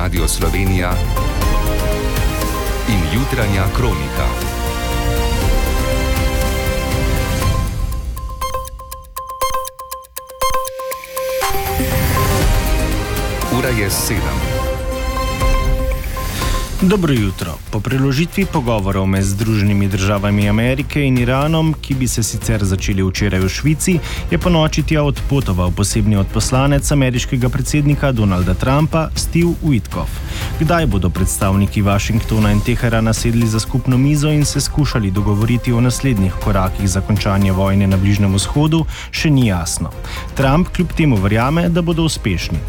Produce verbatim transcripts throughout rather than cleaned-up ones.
Radio Slovenija in jutranja kronika. Ura je sedem. Dobro jutro. Po preložitvi pogovorov med Združenimi državami Amerike in Iranom, ki bi se sicer začeli včeraj v Švici, je po noči tja odpotoval posebni odposlanec ameriškega predsednika Donalda Trumpa Steve Witkoff. Kdaj bodo predstavniki Washingtona in Teherana sedli za skupno mizo in se skušali dogovoriti o naslednjih korakih za končanje vojne na Bližnjem vzhodu, še ni jasno. Trump kljub temu verjame, da bodo uspešni.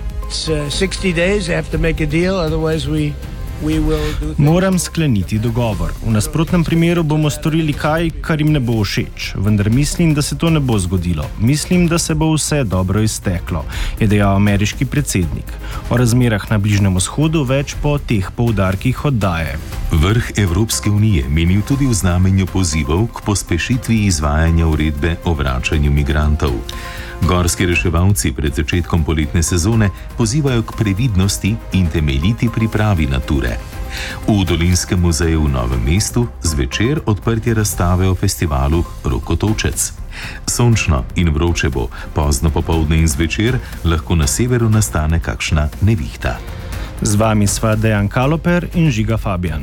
Moram skleniti dogovor. V nasprotnem primeru bomo storili kaj, kar jim ne bo všeč. Vendar mislim, da se to ne bo zgodilo. Mislim, da se bo vse dobro izteklo, je dejal ameriški predsednik. O razmerah na Bližnjem vzhodu več po teh poudarkih oddaje. Vrh Evropske unije menil tudi v znamenju pozivov k pospešitvi izvajanja uredbe o vračanju migrantov. Gorski reševalci pred začetkom poletne sezone pozivajo k previdnosti in temeljiti pripravi na ture. V Dolinskem muzeju v Novem mestu zvečer odprtje razstave o festivalu Rokotovčec. Sončno in vroče bo, pozno popoldne in zvečer lahko na severu nastane kakšna nevihta. Z vami sva Dejan Kaloper in Žiga Fabijan.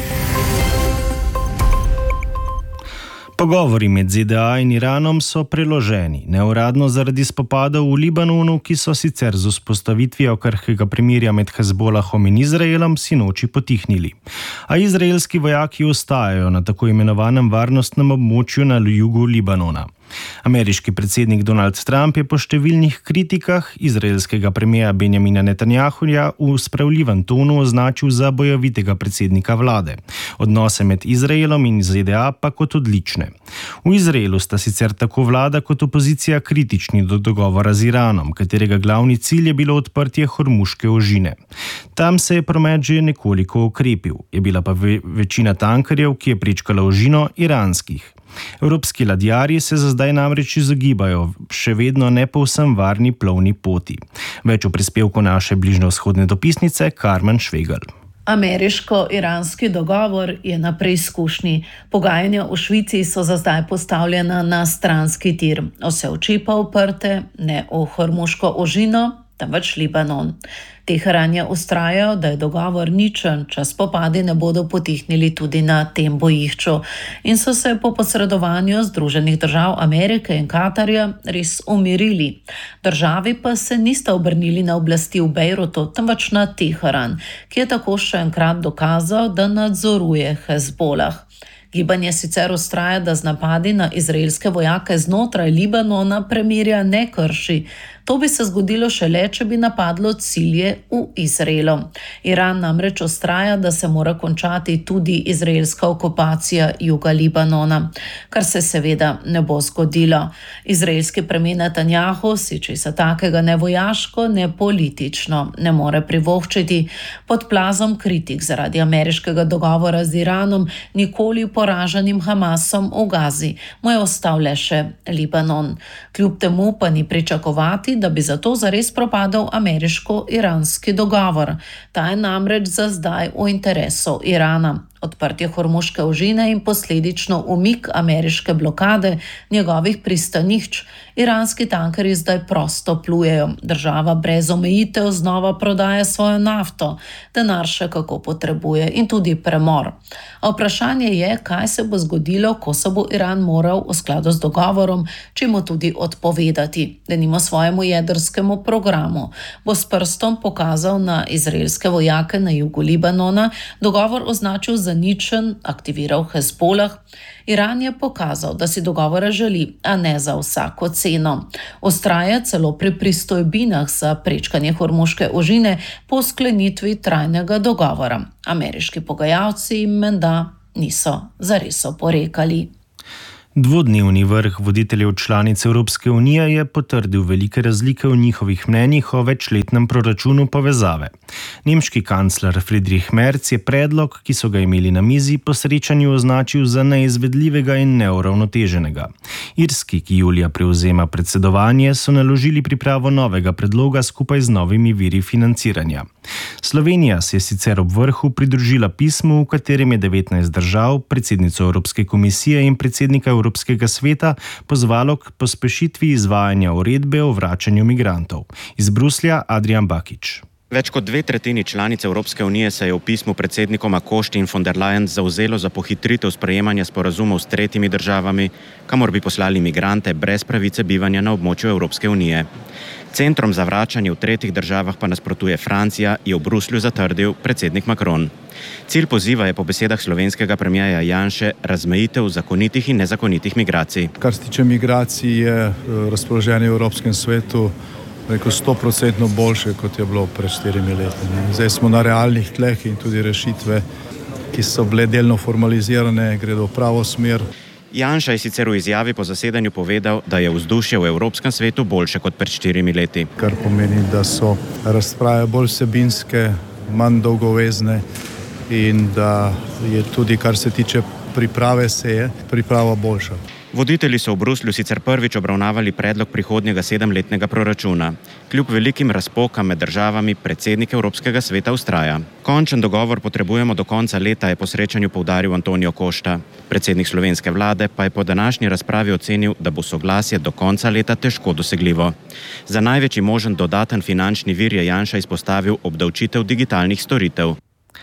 Pogovori med Z D A in Iranom so preloženi, neuradno zaradi spopadov v Libanonu, ki so sicer z vzpostavitvijo krhkega premirja med Hezbolahom in Izraelom sinoči potihnili. A izraelski vojaki ostajajo na tako imenovanem varnostnem območju na jugu Libanona. Ameriški predsednik Donald Trump je po številnih kritikah izraelskega premierja Benjamina Netanjahuja v spravljivem tonu označil za bojevitega predsednika vlade. Odnose med Izraelom in Z D A pa kot odlične. V Izraelu sta sicer tako vlada kot opozicija kritični do dogovora z Iranom, katerega glavni cilj je bilo odprtje Hormuške ožine. Tam se je promet že nekoliko okrepil, je bila pa ve- večina tankerjev, ki je prečkala ožino, iranskih. Evropski ladjarji se za zdaj namreč izogibajo še vedno ne povsem varni plovni poti. Več v prispevku naše bližnjevzhodne dopisnice Karmen Švegel. Ameriško-iranski dogovor je na preizkušnji. Pogajanja v Švici so za zdaj postavljena na stranski tir. Vse oči pa uprte ne v Hormuško ožino, temveč Libanon. Teheran je vztrajal, da je dogovor ničen, če spopadi ne bodo potihnili tudi na tem bojišču. In so se po posredovanju Združenih držav Amerike in Katarja res umirili. Državi pa se nista obrnili na oblasti v Bejrutu, temveč na Teheran, ki je tako še enkrat dokazal, da nadzoruje Hezbolah. Gibanje sicer vztraja, da z napadi na izraelske vojake znotraj Libanona premirja ne krši. To bi se zgodilo šele, če bi napadlo cilje v Izraelu. Iran namreč vztraja, da se mora končati tudi izraelska okupacija juga Libanona, kar se seveda ne bo zgodilo. Izraelski premijer Netanjahu si česa takega ne vojaško, ne politično ne more privoščiti. Pod plazom kritik zaradi ameriškega dogovora z Iranom, nikoli poraženim Hamasom v Gazi, mu je ostal le še Libanon. Kljub temu pa ni pričakovati, da bi zato zares propadal ameriško-iranski dogovor. Ta je namreč za zdaj v interesu Irana. Odprtje Hormuške ožine in posledično umik ameriške blokade njegovih pristanišč. Iranski tankerji zdaj prosto plujejo. Država brez omejitev znova prodaja svojo nafto. Denar še kako potrebuje in tudi premor. A vprašanje je, kaj se bo zgodilo, ko se bo Iran moral v skladu z dogovorom čemu tudi odpovedati, denimo svojemu jedrskemu programu. Bo s prstom pokazal na izraelske vojake na jugu Libanona, dogovor označil za ničen, aktiviral Hezbolah. Iran je pokazal, da si dogovora želi, a ne za vsako ceno. Vztraja celo pri pristojbinah za prečkanje Hormuške ožine po sklenitvi trajnega dogovora. Ameriški pogajalci jim menda niso zares oporekali. Dvodnevni vrh voditeljev članic Evropske unije je potrdil velike razlike v njihovih mnenjih o večletnem proračunu povezave. Nemški kancler Friedrich Merz je predlog, ki so ga imeli na mizi, po srečanju označil za neizvedljivega in neuravnoteženega. Irski, ki julija prevzema predsedovanje, so naložili pripravo novega predloga skupaj z novimi viri financiranja. Slovenija se je sicer ob vrhu pridružila pismu, v katerem je devetnajst držav, predsednico Evropske komisije in predsednika Evropskega sveta pozvalo k pospešitvi izvajanja uredbe o vračanju migrantov. Iz Bruslja Adrian Bakič. Več kot dve tretjini članic Evropske unije se je v pismu predsednikoma Košti in von der Leyen zauzelo za pohitritev sprejemanja sporazumov s tretjimi državami, kamor bi poslali migrante brez pravice bivanja na območju Evropske unije. Centrom za vračanje v tretjih državah pa nasprotuje Francija, je v Bruslju zatrdil predsednik Macron. Cilj poziva je po besedah slovenskega premierja Janše razmejitev zakonitih in nezakonitih migracij. Kar se tiče migracij, je razpoloženje v Evropskem svetu rekel sto procentno boljše, kot je bilo pred štirimi leti. Zdaj smo na realnih tleh in tudi rešitve, ki so bile delno formalizirane, gredo v pravo smer. Janša je sicer v izjavi po zasedanju povedal, da je vzdušje v Evropskem svetu boljše kot pred štirimi leti. Kar pomeni, da so razprave bolj vsebinske, manj dolgovezne in da je tudi, kar se tiče priprave seje, priprava boljša. Voditelji so v Bruslju sicer prvič obravnavali predlog prihodnjega sedemletnega proračuna. Kljub velikim razpokam med državami predsednik Evropskega sveta vztraja. Končen dogovor potrebujemo do konca leta, je po srečanju poudaril Antonio Costa. Predsednik slovenske vlade pa je po današnji razpravi ocenil, da bo soglasje do konca leta težko dosegljivo. Za največji možen dodaten finančni vir je Janša izpostavil obdavčitev digitalnih storitev.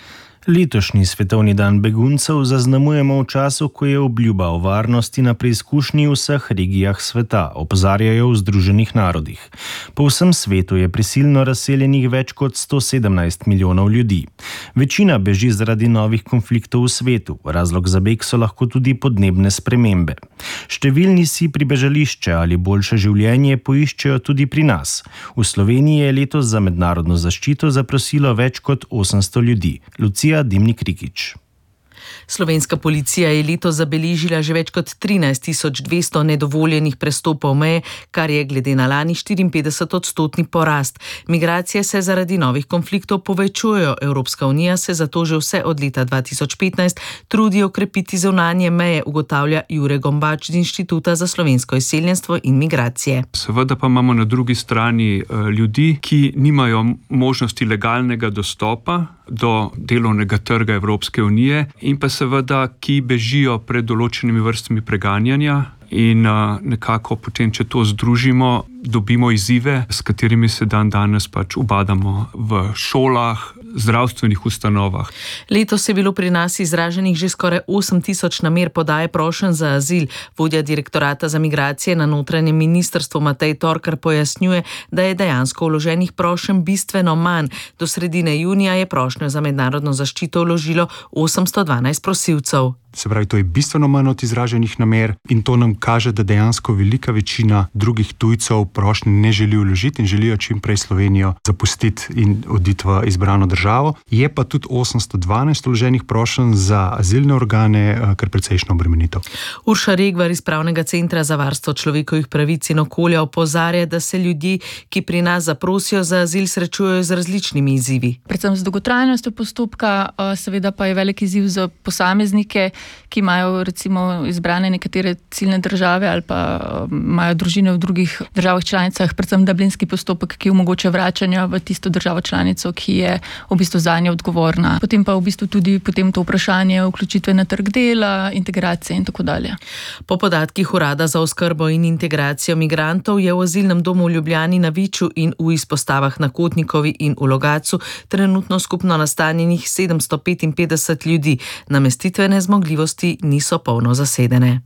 Letošnji svetovni dan beguncev zaznamujemo v času, ko je obljuba o varnosti na preizkušnji v vseh regijah sveta, opozarjajo v Združenih narodih. Po vsem svetu je prisilno razseljenih več kot sto sedemnajst milijonov ljudi. Večina beži zaradi novih konfliktov v svetu, razlog za beg so lahko tudi podnebne spremembe. Številni si pribežališče ali boljše življenje poiščejo tudi pri nas. V Sloveniji je letos za mednarodno zaščito zaprosilo več kot osemsto ljudi. Lucija Dimnik Rikič. Slovenska policija je letos zabeležila že več kot trinajst tisoč dvesto nedovoljenih prestopov meje, kar je glede na lani štiriinpetdeset odstotni porast. Migracije se zaradi novih konfliktov povečujejo. Evropska unija se zato že vse od leta dva tisoč petnajst trudi okrepiti zunanje meje, ugotavlja Jure Gombač z Inštituta za slovensko izseljenstvo in migracije. Seveda pa imamo na drugi strani ljudi, ki nimajo možnosti legalnega dostopa do delovnega trga Evropske unije in pa seveda, ki bežijo pred določenimi vrstami preganjanja in nekako potem, če to združimo, dobimo izzive, s katerimi se dan danes pač ubadamo v šolah, zdravstvenih ustanovah. Letos je bilo pri nas izraženih že skoraj osem tisoč namer podaje prošenj za azil. Vodja direktorata za migracije na notranjem ministrstvu Matej Torkar pojasnjuje, da je dejansko vloženih prošenj bistveno manj. Do sredine junija je prošnjo za mednarodno zaščito vložilo osemsto dvanajst prosilcev. Se pravi, to je bistveno manj od izraženih namer in to nam kaže, da dejansko velika večina drugih tujcev prošnje ne želi vložiti in želijo čim prej Slovenijo zapustiti in oditi v izbrano državo. Je pa tudi osemsto dvanajst vloženih prošenj za azilne organe, kar precejšnja obremenitev. Urša Regvar iz Pravnega centra za varstvo človekovih pravic in okolja opozarja, da se ljudje, ki pri nas zaprosijo za azil, srečujejo z različnimi izzivi. Predvsem z dolgotrajnostjo postopka, seveda pa je velik izziv za posameznike, ki imajo recimo izbrane nekatere ciljne države ali pa imajo družine v drugih državah članicah, predvsem dublinski postopek, ki omogoča vračanja v tisto državo članico, ki je v bistvu zanje odgovorna. Potem pa v bistvu tudi potem to vprašanje vključitve na trg dela, integracije in tako dalje. Po podatkih Urada za oskrbo in integracijo migrantov je v azilnem domu v Ljubljani, na Viču in v izpostavah na Kotnikovi in v Logatcu trenutno skupno nastanjenih sedemsto petinpetdeset ljudi. Namestitvene zmogljivosti niso polno zasedene.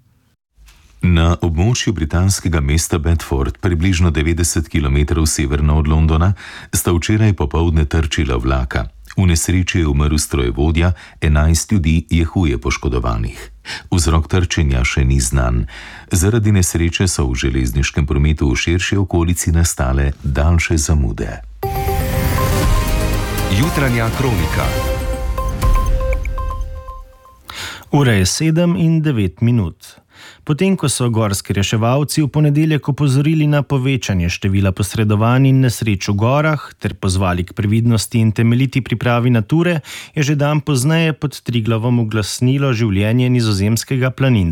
Na območju britanskega mesta Bedford, približno devetdeset kilometrov severno od Londona, sta včeraj popoldne trčila vlaka. V nesreči je umrl strojevodja, enajst ljudi je huje poškodovanih. Vzrok trčenja še ni znan. Zaradi nesreče so v železniškem prometu v širši okolici nastale daljše zamude. Jutranja kronika. Ura je sedem in devet minut. Potem, ko so gorski reševalci v ponedeljek opozorili na povečanje števila posredovanj in nesreč v gorah ter pozvali k previdnosti in temeljiti pripravi nature, je že dan pozneje pod Triglavom uglasnilo življenje nizozemskega planinca.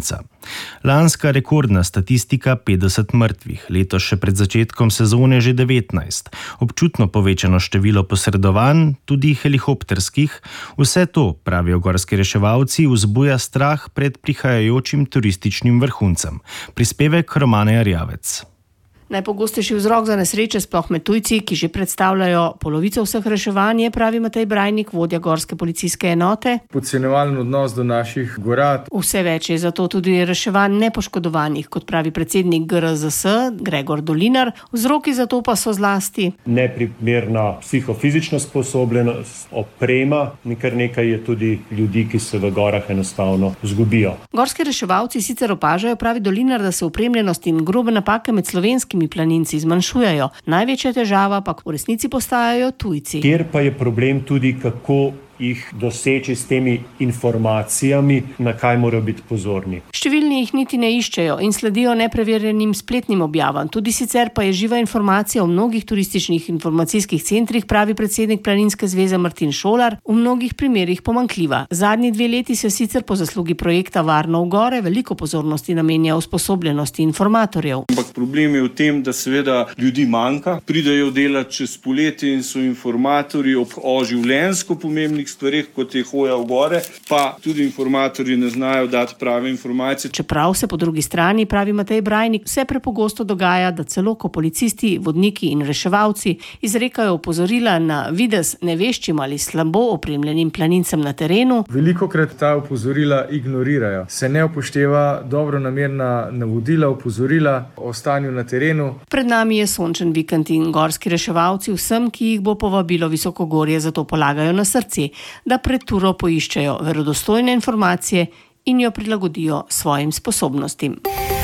Lanska rekordna statistika petdeset mrtvih, letos še pred začetkom sezone že devetnajst, občutno povečano število posredovanj, tudi helikopterskih, vse to, pravijo gorski reševalci, vzbuja strah pred prihajajočim turističnim vrhuncem. Prispevek Romane Arjavec. Najpogostejši vzrok za nesreče, sploh med tujci, ki že predstavljajo polovico vseh reševanj, je, pravi Matej Brajnik, vodja gorske policijske enote. Podcenjevalen odnos do naših gora. Vse več je zato tudi reševanj nepoškodovanih, kot pravi predsednik G R Z S Gregor Dolinar. Vzroki za to pa so zlasti neprimerna psihofizična sposobljenost, oprema, kar nekaj je tudi ljudi, ki se v gorah enostavno zgubijo. Gorski reševalci sicer opažajo, pravi Dolinar, da se opremljenost in grobe napake med slovenskimi planinci zmanjšujejo. Največja težava pa v resnici postajajo tujci. Kjer pa je problem tudi, kako jih doseči s temi informacijami, na kaj morajo biti pozorni. Številni jih niti ne iščejo in sledijo nepreverjenim spletnim objavam. Tudi sicer pa je živa informacija o mnogih turističnih informacijskih centrih, pravi predsednik Planinske zveze Martin Šolar, v mnogih primerih pomanjkljiva. Zadnji dve leti se sicer po zaslugi projekta Varno v gore veliko pozornosti namenja usposobljenosti informatorjev. Ampak problem je v tem, da seveda ljudi manjka, pridejo delati čez poletje in so informatorji o življenjsko pomembnih stvarih, kot je hoja v gore, pa tudi informatorji ne znajo dati prave informacije. Čeprav se po drugi strani, pravi Matej Brajnik, vse prepogosto dogaja, da celo ko policisti, vodniki in reševalci izrekajo opozorila na videz neveščim ali slabo opremljenim planincem na terenu. Velikokrat ta opozorila ignorirajo. Se ne upošteva dobronamerna navodila, opozorila o stanju na terenu. Pred nami je sončen vikend in gorski reševalci vsem, ki jih bo povabilo visokogorje, zato polagajo na srce, da pred turo poiščejo verodostojne informacije in jo prilagodijo svojim sposobnostim.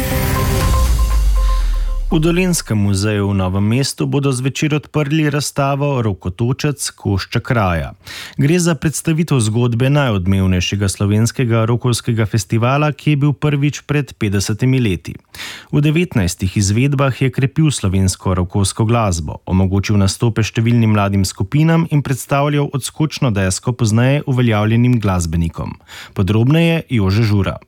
V Dolenjskem muzeju v Novem mestu bodo zvečer odprli razstavo Rokotočec košča kraja. Gre za predstavitev zgodbe najodmevnejšega slovenskega rokovskega festivala, ki je bil prvič pred petdesetimi leti. V devetnajstih izvedbah je krepil slovensko rokovsko glasbo, omogočil nastope številnim mladim skupinam in predstavljal odskočno desko pozneje uveljavljenim glasbenikom. Podrobneje Jože Žura.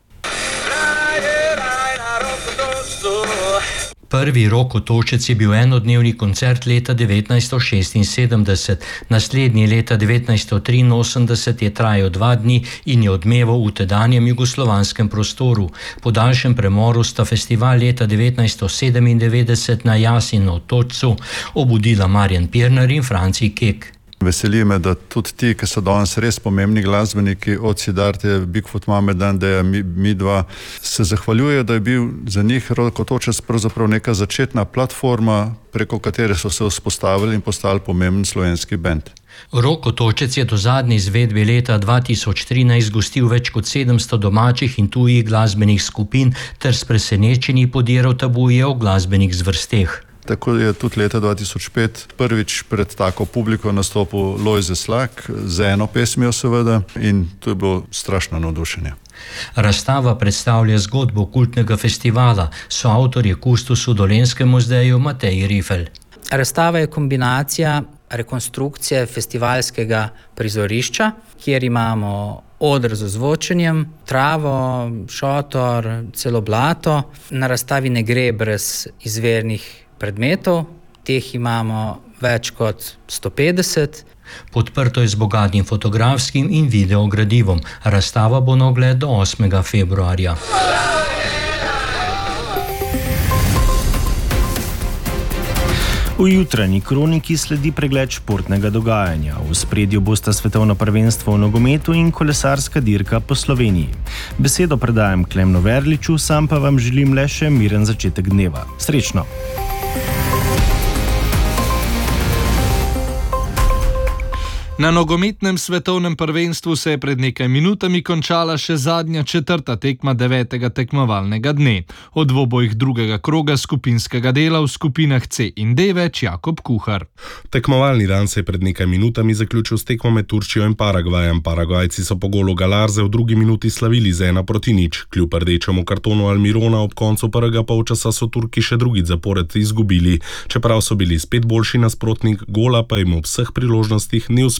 Prvi Rokotočec je bil enodnevni koncert leta devetnajststo šestinsedemdeset, naslednji leta devetnajststo triinosemdeset je trajal dva dni in je odmeval v tedanjem jugoslovanskem prostoru. Po daljšem premoru sta festival leta devetnajststo sedemindevetdeset na Jasinu otočcu obudila Marjan Pirnat in Franci Kek. Veseli me, da tudi ti, ki so danes res pomembni glasbeniki, od Siddharte, Bigfoot Mamedan, da je mi, mi dva, se zahvaljujejo, da je bil za njih Rokotočec pravzaprav neka začetna platforma, preko katere so se vzpostavili in postali pomemben slovenski bend. Rokotočec je do zadnje izvedbe leta dva tisoč trinajst gostil več kot sedemsto domačih in tujih glasbenih skupin ter s presenečenji podiral tabuje o glasbenih zvrsteh. Tako je tudi leta dva tisoč pet prvič pred tako publiko nastopil Lojze Slak, z eno pesmijo seveda, in to je bilo strašno navdušenje. Razstava predstavlja zgodbo kultnega festivala, so avtorje kustos v Dolenjskem muzeju Matej Rifel. Razstava je kombinacija rekonstrukcije festivalskega prizorišča, kjer imamo oder z ozvočenjem, travo, šotor, celo blato. Na razstavi ne gre brez izvirnih predmetov, teh imamo več kot sto petdeset. Podprto je z bogatim fotografskim in video gradivom. Razstava bo na ogled do osmega februarja. V jutranji kroniki sledi pregled športnega dogajanja. V ospredju bosta svetovno prvenstvo v nogometu in kolesarska dirka po Sloveniji. Besedo predajam Klemnu Verliču, sam pa vam želim le še miren začetek dneva. Srečno! Na nogometnem svetovnem prvenstvu se je pred nekaj minutami končala še zadnja četrta tekma devetega tekmovalnega dne. O dvobojih drugega kroga skupinskega dela v skupinah C in D več Jakob Kuhar. Tekmovalni dan se je pred nekaj minutami zaključil s tekmo med Turčijo in Paragvajem. Paragvajci so po golu Galarze v drugi minuti slavili z ena proti nič. Kljub rdečemu kartonu Almirona ob koncu prvega polčasa so Turki še drugič zapored izgubili. Čeprav so bili spet boljši nasprotnik, gola pa jim ob vseh priložnostih ni uspel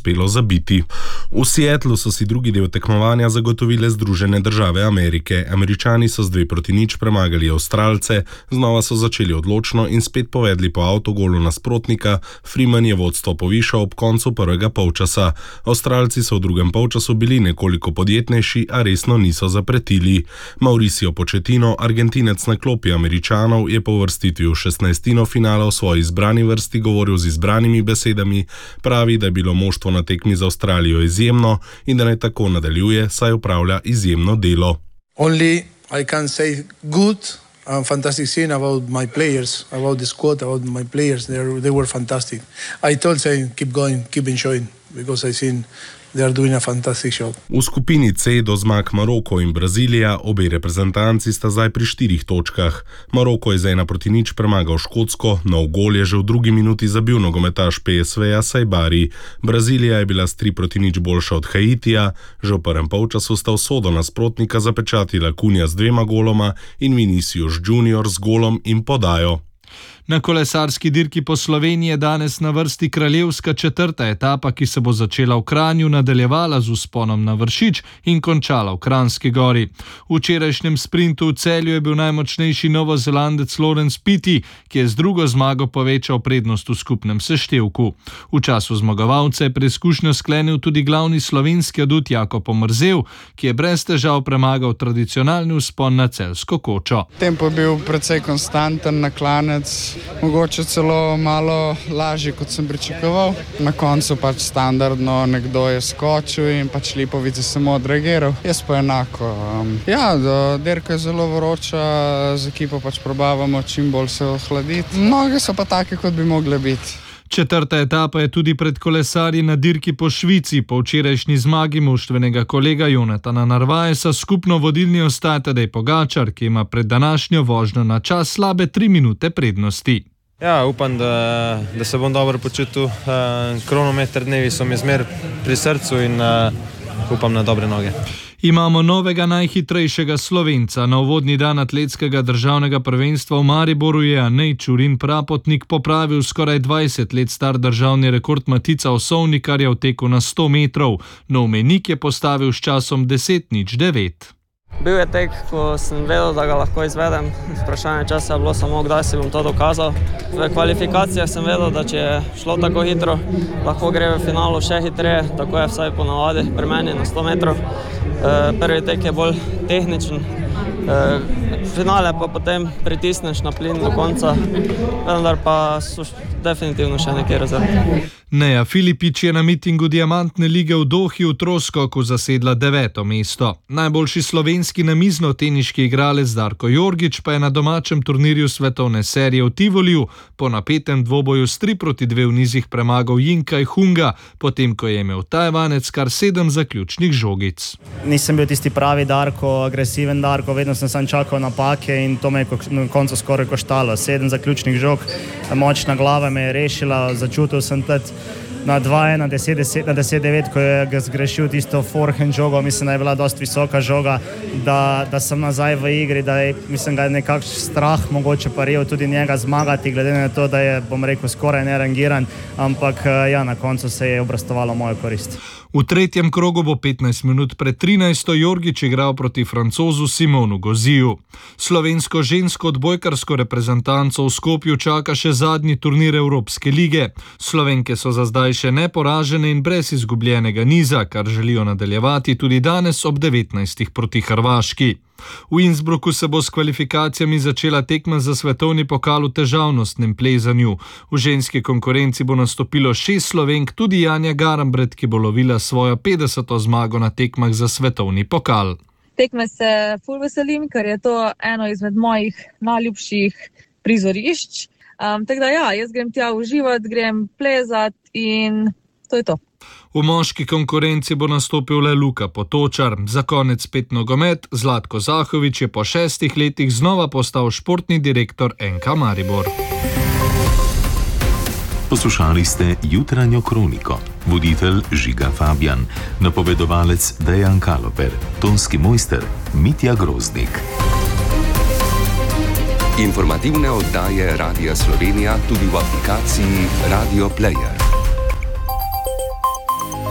uspelo zabiti. V Seattlu so si drugi del tekmovanja zagotovile Združene države Amerike. Američani so z dve proti nič premagali Avstralce, znova so začeli odločno in spet povedli po avtogolu nasprotnika. Freeman je vodstvo povišal ob koncu prvega polčasa. Avstralci so v drugem polčasu bili nekoliko podjetnejši, a resno niso zapretili. Mauricio Pochettino, Argentinec na klopi Američanov, je po uvrstitvi v šestnajstino finala v svoji izbrani vrsti govoril z izbranimi besedami. Pravi, da je bilo moštvo na tekmi z Avstralijo izjemno in da naj tako nadaljuje, saj opravlja izjemno delo. Only I can say good and fantastic thing about my players, about the squad, about my players. They they were fantastic. I told them keep going, keep enjoying, because I think they are doing a fantastic job. V skupini C do zmag Maroko in Brazilija, obe reprezentanci sta zdaj pri štirih točkah. Maroko je z ena proti nič premagal Škotsko, nov gol je že v drugi minuti zabil nogometaš P S V-ja Saibari. Brazilija je bila s tri proti nič boljša od Haitija, že v prvem polčasu sta usodo nasprotnika zapečatila Cunha z dvema goloma in Vinicius Junior z golom in podajo. Na kolesarski dirki po Sloveniji je danes na vrsti kraljevska četrta etapa, ki se bo začela v Kranju, nadaljevala z vzponom na Vršič in končala v Kranjski gori. V včerajšnjem sprintu v Celju je bil najmočnejši Novozelandec Laurens Pitty, ki je z drugo zmago povečal prednost v skupnem seštevku. V času zmagovalca je preizkušnjo sklenil tudi glavni slovenski adut Jakob Omerzel, ki je brez težav premagal tradicionalni vzpon na Celjsko kočo. Tempo je bil precej konstanten, naklanec, mogoče celo malo lažje, kot sem pričakoval. Na koncu pač standardno nekdo je skočil in pač Lipović je samo odreagiral. Jaz pa enako. Ja, dirka je zelo vroča, z ekipo pač probavamo čim bolj se ohladiti. Mnoge so pa take, kot bi mogle biti. Četrta etapa je tudi pred kolesarji na dirki po Švici. Po včerajšnji zmagi moštvenega kolega Jonatana Narvajesa skupno vodilni ostaja Tadej Pogačar, ki ima pred današnjo vožnjo na čas slabe tri minute prednosti. Ja, upam, da, da se bom dobro počutil. Kronometer dnevi so mi zmer pri srcu in upam na dobre noge. Imamo novega najhitrejšega Slovenca. Na uvodni dan atletskega državnega prvenstva v Mariboru je Anej Čurin Prapotnik popravil skoraj dvajset let star državni rekord Matica Osovnikarja v teku na sto metrov. Nov mejnik je postavil s časom deset nič devet. Bil je tek, ko sem vedel, da ga lahko izvedem. Vprašanje časa je bilo samo, kdaj si bom to dokazal. V kvalifikacijah sem vedel, da če je šlo tako hitro, lahko gre v finalu še hitreje, tako je vsaj ponavadi pri meni na sto metrov. Prvi tek je bolj tehničen, finale pa potem pritisneš na plin do konca, vendar pa so definitivno še nekaj rezerve. Neja Filipič je na mitingu Diamantne lige v Dohi v troskoku zasedla deveto mesto. Najboljši slovenski namiznoteniški igralec Darko Jorgič pa je na domačem turnirju svetovne serije v Tivoliju po napetem dvoboju s tri proti dve v nizih premagal Jinkaj Hunga, potem ko je imel Tajvanec kar sedem zaključnih žogic. Nisem bil tisti pravi Darko, agresiven Darko, vedno sem sam čakal napake in to me je na koncu skoraj koštalo. Sedem zaključnih žog, močna glava me je rešila, začutil sem tudi na dva ena, na deset devet, ko je ga zgrešil tisto forehand žogo, mislim, da je bila dosti visoka žoga, da, da sem nazaj v igri, da je, mislim, ga je nekakšen strah mogoče parijel tudi njega zmagati, glede na to, da je, bom rekel, skoraj nerangiran, ampak ja, na koncu se je obrastovalo mojo korist. V tretjem krogu bo petnajst minut pred trinajsto Jorgič igral proti Francozu Simonu Goziju. Slovensko žensko odbojkarsko reprezentanco v Skopju čaka še zadnji turnir Evropske lige. Slovenke so za zdaj še neporažene in brez izgubljenega niza, kar želijo nadaljevati tudi danes ob devetnajstih proti Hrvaški. V Innsbrucku se bo s kvalifikacijami začela tekma za svetovni pokal v težavnostnem plezanju. V ženski konkurenci bo nastopilo šest Slovenk, tudi Janja Garambret, ki bo lovila svojo petdeseto zmago na tekmah za svetovni pokal. Tekme se ful veselim, ker je to eno izmed mojih najljubših prizorišč. Um, tako da ja, jaz grem tja uživati, grem plezati in to je to. V moški konkurenci bo nastopil le Luka Potočar. Za konec spet nogomet. Zlatko Zahović je po šestih letih znova postal športni direktor N K Maribor. Poslušali ste jutranjo kroniko. Voditelj Žiga Fabjan, napovedovalec Dejan Kaloper, tonski mojster Mitja Groznik. Informativne oddaje Radia Slovenija tudi v aplikaciji Radio Player.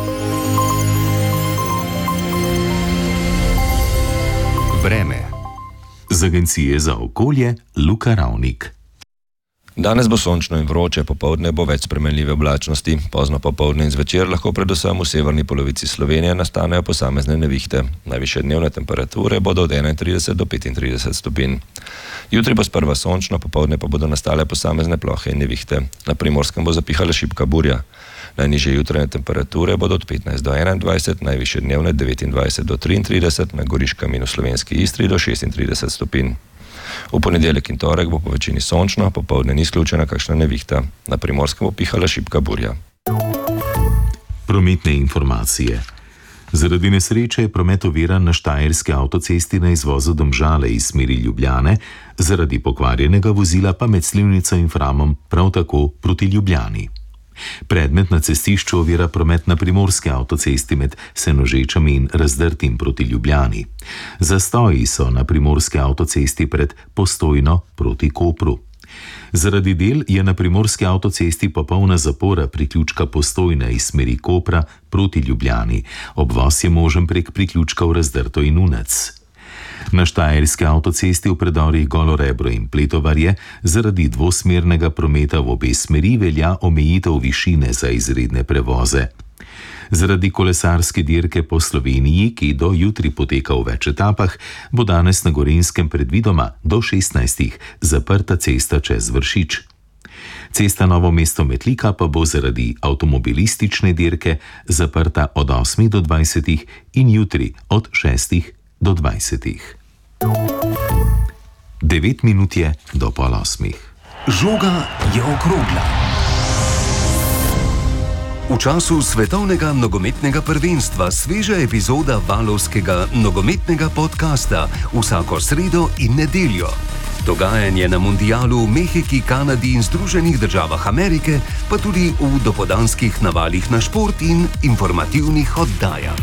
Agencije za okolje Luka Ravnik. Danes bo sončno in vroče, popoldne bo več spremenljive oblačnosti, pozno popoldne in zvečer lahko predvsem v severni polovici Slovenije nastanejo posamezne nevihte. Najvišje dnevne temperature bodo od enaintrideset do petintrideset stopinj. Jutri bo sprva sončno, popoldne pa bodo nastale posamezne plohe in nevihte. Na Primorskem bo zapihala šibka burja. Najnižje jutranje temperature bodo od petnajst do enaindvajset, najvišje dnevne devetindvajset do triintrideset, na Goriškem in v Slovenski Istri do šestintrideset stopinj. V ponedeljek in torek bo po večini sončno, popoldne ni izključena kakšna nevihta. Na Primorskem bo pihala šibka burja. Prometne informacije. Zaradi nesreče je promet oviran na štajerski avtocesti na izvozu Domžale iz smeri Ljubljane, zaradi pokvarjenega vozila pa med Slivnico in Framom prav tako proti Ljubljani. Predmet na cestišču ovira promet na primorski avtocesti med Senožečami in Razdrtim proti Ljubljani. Zastoji so na primorski avtocesti pred Postojno proti Kopru. Zaradi del je na primorski avtocesti popolna zapora priključka Postojna iz smeri Kopra proti Ljubljani. Obvoz je možen prek priključka v Razdrto in Unec. Na štajerski avtocesti v predorih Golorebro in Pletovarje zaradi dvosmernega prometa v obe smeri velja omejitev višine za izredne prevoze. Zaradi kolesarske dirke po Sloveniji, ki do jutri poteka v več etapah, bo danes na Gorenjskem predvidoma do šestnajstih zaprta cesta čez Vršič. Cesta Novo mesto-Metlika pa bo zaradi avtomobilistične dirke zaprta od osmih do dvajsetih in jutri od šestih do dvajsetih. Devet minut je do pol osmih. Žoga je okrogla. V času svetovnega nogometnega prvenstva sveža epizoda valovskega nogometnega podcasta vsako sredo in nedeljo. Dogajanje na mundialu v Mehiki, Kanadi in Združenih državah Amerike, pa tudi v dopoldanskih navalih na šport in informativnih oddajah.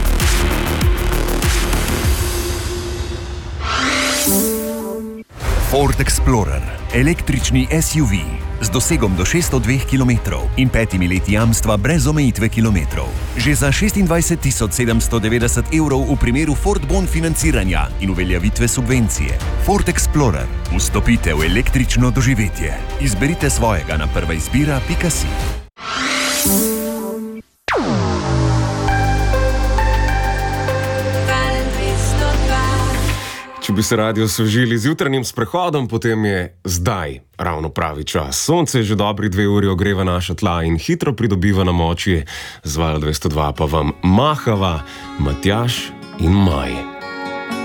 Ford Explorer, električni S U V z dosegom do šeststo dve kilometrov in petimi leti jamstva brez omejitve kilometrov. Že za šestindvajset tisoč sedemsto devetdeset evrov v primeru Ford Bon financiranja in uveljavitve subvencije. Ford Explorer. Vstopite v električno doživetje. Izberite svojega na prvaizbira pika si. Če bi se radi osvežili z jutranjim sprehodom, potem je zdaj ravno pravi čas. Sonce že dobri dve uri ogreva naša tla in hitro pridobiva na moči. Z Val dvesto dva pa vam mahava Matjaž in Maj.